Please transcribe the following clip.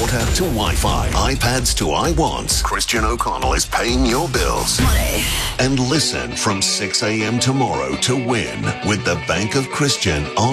water to Wi-Fi, iPads to iWants, Christian O'Connell is paying your bills. Money. And listen from 6 a.m. tomorrow to win with the Bank of Christian on